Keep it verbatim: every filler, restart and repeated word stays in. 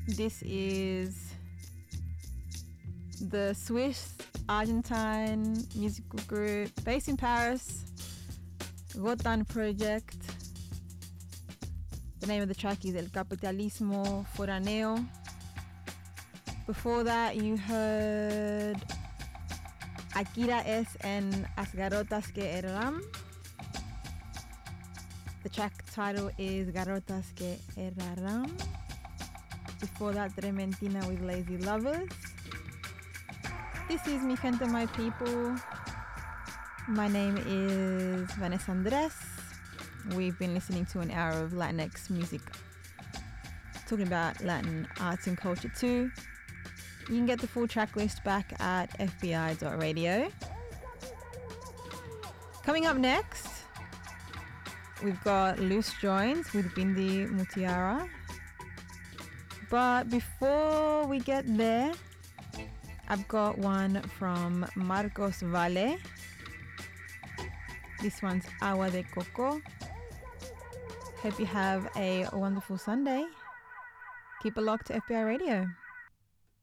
This is the Swiss Argentine musical group based in Paris, Rotan Project. The name of the track is El Capitalismo Foraneo. Before that, you heard Akira S and As Garotas que Eram. The track title is Garotas que Eraram. Before that, Trementina with Lazy Lovers. This is Mi Gente, My People. My name is Vanessa Andres. We've been listening to an hour of Latinx music, talking about Latin arts and culture too. You can get the full track list back at f b i dot radio. Coming up next, we've got Loose Joints with Bindi Mutiara. But before we get there, I've got one from Marcos Valle. This one's Agua de Coco. Hope you have a wonderful Sunday. Keep it locked to F B I Radio.